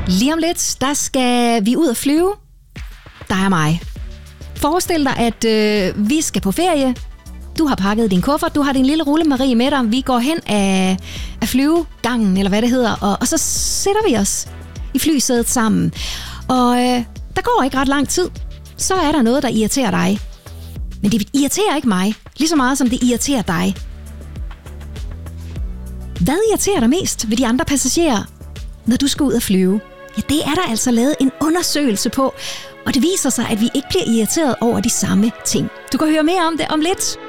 Lige om lidt, der skal vi ud og flyve. Der er mig. Forestil dig, at vi skal på ferie. Du har pakket din kuffert, du har din lille rullemarie med dig. Vi går hen af flyvegangen, eller hvad det hedder, og så sætter vi os i flysædet sammen. Og der går ikke ret lang tid, så er der noget, der irriterer dig. Men det irriterer ikke mig, lige så meget som det irriterer dig. Hvad irriterer dig mest ved de andre passagerer, når du skal ud og flyve? Ja, det er der altså lavet en undersøgelse på, og det viser sig, at vi ikke bliver irriteret over de samme ting. Du kan høre mere om det om lidt.